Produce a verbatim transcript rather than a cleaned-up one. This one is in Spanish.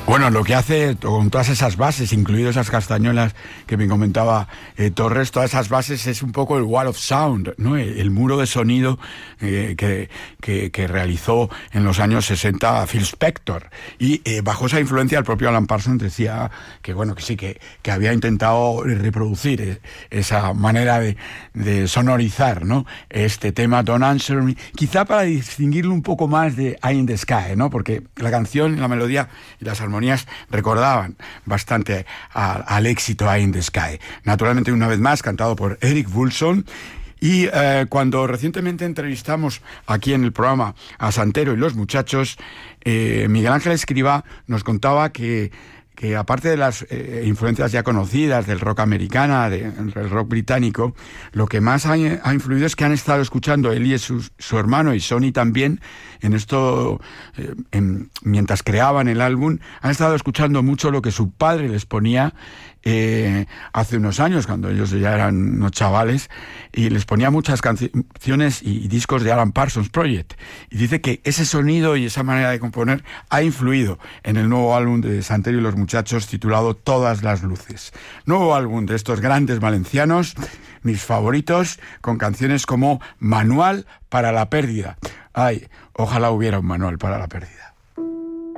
Bueno, lo que hace con todas esas bases, incluidas esas castañuelas que me comentaba eh, Torres, todas esas bases es un poco el wall of sound, ¿no? El, el muro de sonido eh, que, que, que realizó en los años sesenta Phil Spector. Y eh, bajo esa influencia el propio Alan Parsons decía que bueno, que sí, que, que había intentado reproducir eh, esa manera de, de sonorizar, ¿no? Este tema Don't Answer Me, quizá para distinguirlo un poco más de Eye in the Sky, ¿no? Porque la canción, la melodía y las armonías recordaban bastante a, al éxito Eye in the Sky. Naturalmente, una vez más, cantado por Eric Woolson. Y eh, cuando recientemente entrevistamos aquí en el programa a Santero y los muchachos, eh, Miguel Ángel Escrivá nos contaba que que aparte de las eh, influencias ya conocidas del rock americana, de, del rock británico, lo que más ha, ha influido es que han estado escuchando él y su, su hermano y Sonny también, en esto, eh, en, mientras creaban el álbum, han estado escuchando mucho lo que su padre les ponía eh, hace unos años, cuando ellos ya eran unos chavales, y les ponía muchas canciones y, y discos de Alan Parsons Project. Y dice que ese sonido y esa manera de componer ha influido en el nuevo álbum de Santero y los muchachos, titulado Todas las luces. Nuevo álbum de estos grandes valencianos, mis favoritos, con canciones como Manual para la pérdida. Ay, ojalá hubiera un manual para la pérdida.